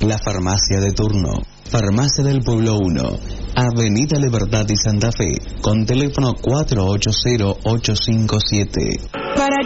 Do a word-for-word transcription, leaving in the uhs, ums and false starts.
La farmacia de turno. Farmacia del Pueblo uno, Avenida Libertad y Santa Fe, con teléfono cuatro ocho cero, ocho cinco siete. Para